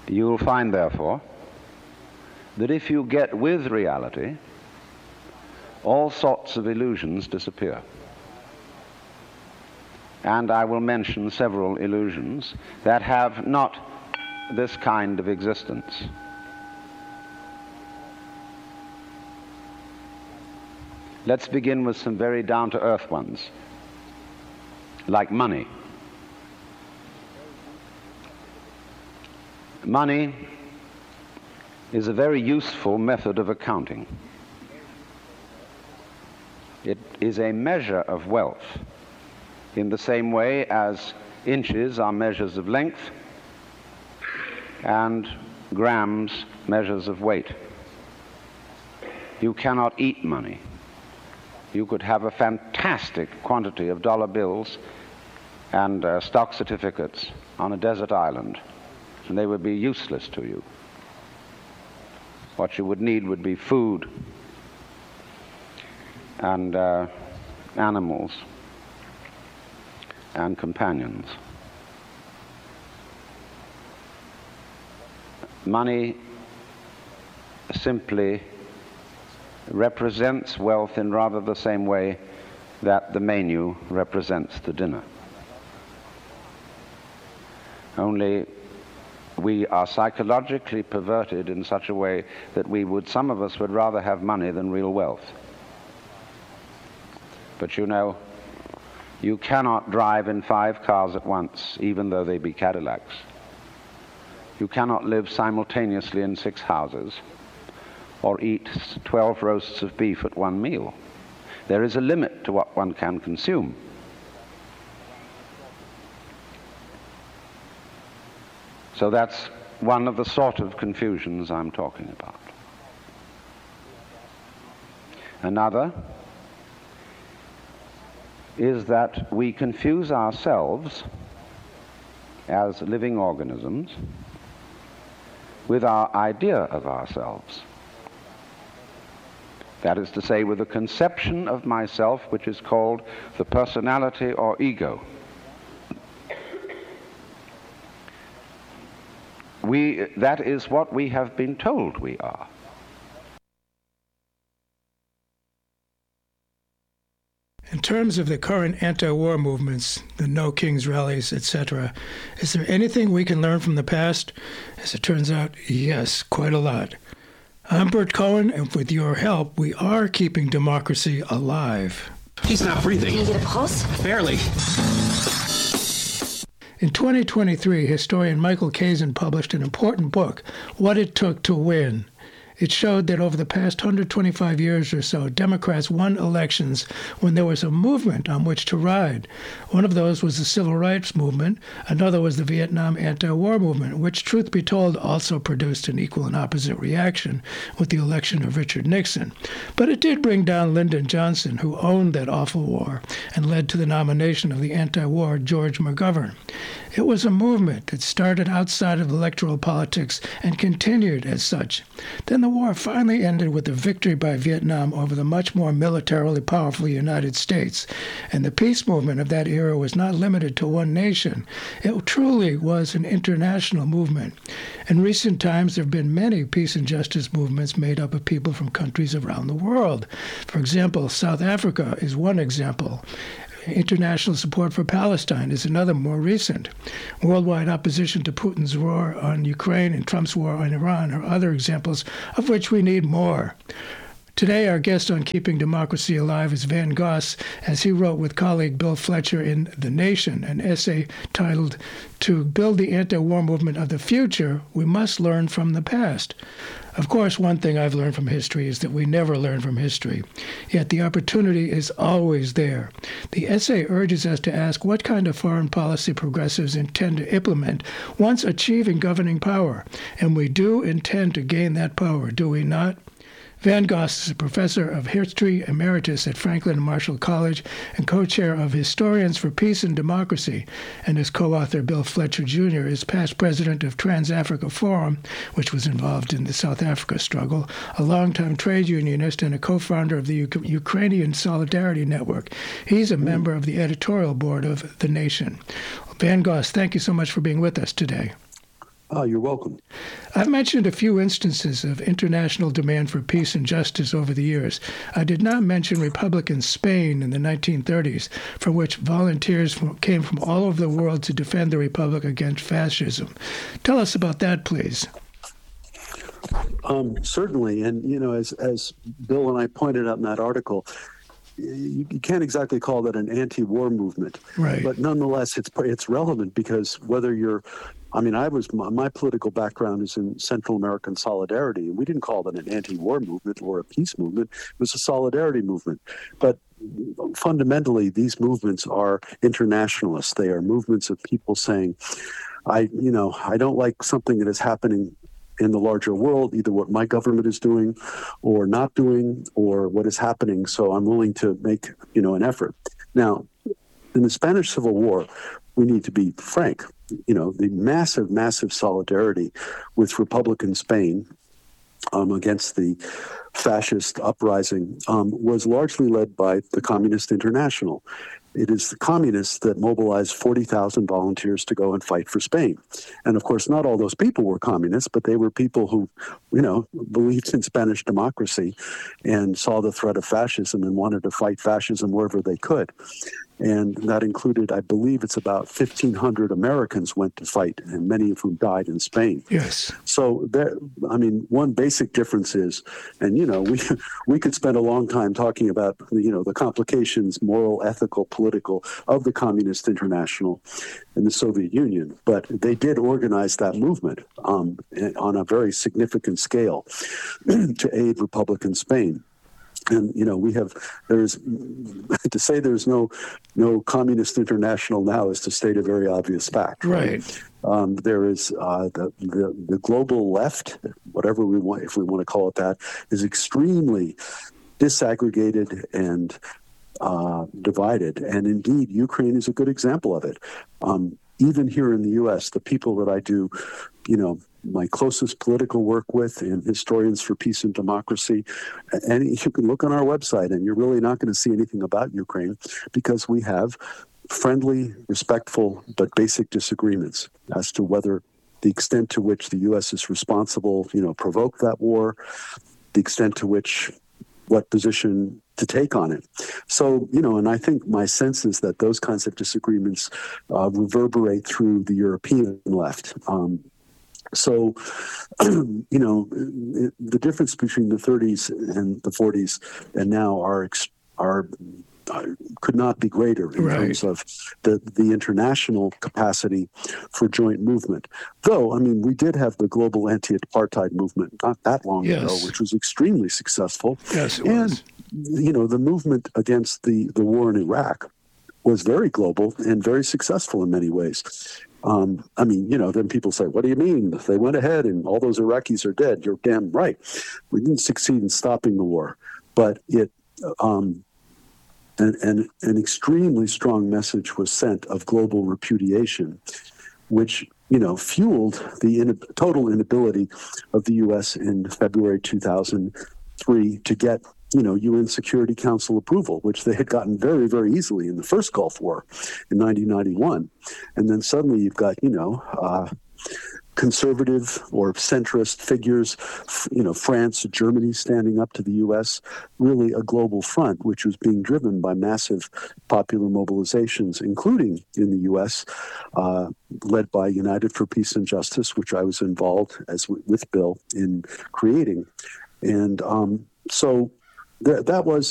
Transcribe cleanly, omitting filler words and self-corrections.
You'll find, therefore, that if you get with reality, all sorts of illusions disappear. And I will mention several illusions that have not this kind of existence. Let's begin with some very down-to-earth ones, like money. Money is a very useful method of accounting. It is a measure of wealth in the same way as inches are measures of length and grams measures of weight. You cannot eat money. You could have a fantastic quantity of dollar bills and stock certificates on a desert island, and they would be useless to you. What you would need would be food and animals and companions. Money simply represents wealth in rather the same way that the menu represents the dinner. Only we are psychologically perverted in such a way that some of us would rather have money than real wealth. But you know, you cannot drive in 5 cars at once, even though they be Cadillacs. You cannot live simultaneously in 6 houses or eat 12 roasts of beef at one meal. There is a limit to what one can consume. So that's one of the sort of confusions I'm talking about. Another is that we confuse ourselves as living organisms with our idea of ourselves. That is to say, with a conception of myself which is called the personality or ego. That is what we have been told we are. In terms of the current anti-war movements, the No Kings rallies, etc., is there anything we can learn from the past? As it turns out, yes, quite a lot. I'm Bert Cohen, and with your help, we are keeping democracy alive. He's not breathing. Can you get a pulse? Barely. In 2023, historian Michael Kazin published an important book, What It Took to Win. It showed that over the past 125 years or so, Democrats won elections when there was a movement on which to ride. One of those was the Civil Rights Movement. Another was the Vietnam anti-war movement, which, truth be told, also produced an equal and opposite reaction with the election of Richard Nixon. But it did bring down Lyndon Johnson, who owned that awful war and led to the nomination of the anti-war George McGovern. It was a movement that started outside of electoral politics and continued as such. Then the war finally ended with a victory by Vietnam over the much more militarily powerful United States. And the peace movement of that era was not limited to one nation. It truly was an international movement. In recent times, there have been many peace and justice movements made up of people from countries around the world. For example, South Africa is one example. International support for Palestine is another more recent. Worldwide opposition to Putin's war on Ukraine and Trump's war on Iran are other examples of which we need more. Today, our guest on Keeping Democracy Alive is Van Goss, as he wrote with colleague Bill Fletcher in The Nation, an essay titled, "To Build the Anti-War Movement of the Future, We Must Learn from the Past." Of course, one thing I've learned from history is that we never learn from history, yet the opportunity is always there. The essay urges us to ask what kind of foreign policy progressives intend to implement once achieving governing power, and we do intend to gain that power, do we not? Van Goss is a professor of history emeritus at Franklin Marshall College and co-chair of Historians for Peace and Democracy, and his co-author Bill Fletcher Jr. is past president of Trans-Africa Forum, which was involved in the South Africa struggle, a longtime trade unionist and a co-founder of the Ukrainian Solidarity Network. He's a member of the editorial board of The Nation. Van Goss, thank you so much for being with us today. Oh, you're welcome. I've mentioned a few instances of international demand for peace and justice over the years. I did not mention Republican Spain in the 1930s, from which volunteers came from all over the world to defend the republic against fascism. Tell us about that, please. Certainly. And, as Bill and I pointed out in that article, you can't exactly call that an anti-war movement, right? But nonetheless, it's relevant because whether you're, my political background is in Central American solidarity, and we didn't call that an anti-war movement or a peace movement. It was a solidarity movement. But fundamentally, these movements are internationalists. They are movements of people saying, I don't like something that is happening in the larger world, either what my government is doing or not doing or what is happening. So I'm willing to make, an effort. Now, in the Spanish Civil War, we need to be frank, the massive, massive solidarity with Republican Spain against the fascist uprising was largely led by the Communist International. It is the communists that mobilized 40,000 volunteers to go and fight for Spain. And of course, not all those people were communists, but they were people who, believed in Spanish democracy and saw the threat of fascism and wanted to fight fascism wherever they could. And that included, I believe it's about 1,500 Americans went to fight, and many of whom died in Spain. Yes. So, one basic difference is, and, we could spend a long time talking about, the complications, moral, ethical, political, of the Communist International and the Soviet Union. But they did organize that movement on a very significant scale to aid Republican Spain. And, there's to say there's no Communist International now is to state a very obvious fact. Right. There is the global left, whatever we want, if we want to call it that, is extremely disaggregated and divided. And indeed, Ukraine is a good example of it. Even here in the U.S., the people that I do, my closest political work with and Historians for Peace and Democracy. And you can look on our website and you're really not going to see anything about Ukraine because we have friendly, respectful, but basic disagreements as to whether the extent to which the U.S. is responsible, provoked that war, the extent to which what position to take on it. So, and I think my sense is that those kinds of disagreements reverberate through the European left. So, the difference between the 30s and the 40s and now are could not be greater in terms of the international capacity for joint movement. Though, we did have the global anti-apartheid movement not that long ago, which was extremely successful. Yes, it was. The movement against the war in Iraq was very global and very successful in many ways. Then people say, what do you mean? They went ahead and all those Iraqis are dead. You're damn right. We didn't succeed in stopping the war, but it, an extremely strong message was sent of global repudiation, which, fueled the total inability of the U.S. in February 2003 to get UN Security Council approval, which they had gotten very, very easily in the first Gulf War in 1991. And then suddenly you've got, conservative or centrist figures, France, Germany standing up to the U.S., really a global front, which was being driven by massive popular mobilizations, including in the U.S., led by United for Peace and Justice, which I was involved with Bill in creating. And so that was